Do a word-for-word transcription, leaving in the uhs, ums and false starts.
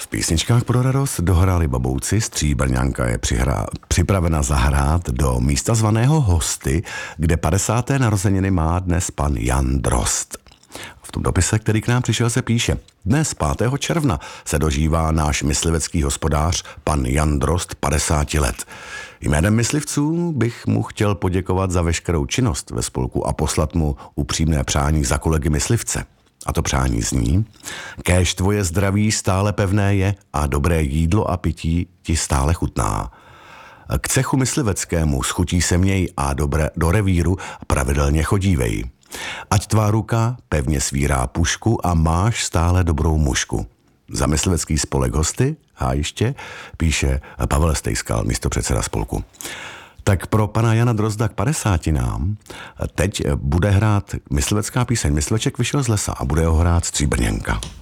písničkách pro radost dohráli Babouci, Stříbrňanka je přihrá, připravena zahrát do místa zvaného Hosty, kde padesáté narozeniny má dnes pan Jan Drozd. V tom dopise, který k nám přišel, se píše: dnes pátého června se dožívá náš myslivecký hospodář pan Jan Drozd padesáti let. Jménem myslivců bych mu chtěl poděkovat za veškerou činnost ve spolku a poslat mu upřímné přání za kolegy myslivce. A to přání zní: kéž tvoje zdraví stále pevné je a dobré jídlo a pití ti stále chutná. K cechu mysliveckému schutí se měj a dobré, do revíru pravidelně chodívej. Ať tvá ruka pevně svírá pušku a máš stále dobrou mušku. Za myslivecký spolek Hosty, hájiště, píše Pavel Stejskal, místopředseda spolku. Tak pro pana Jana Drozda k padesátinám teď bude hrát myslivecká píseň. Mysliveček vyšel z lesa a bude ho hrát Stříbrňanka.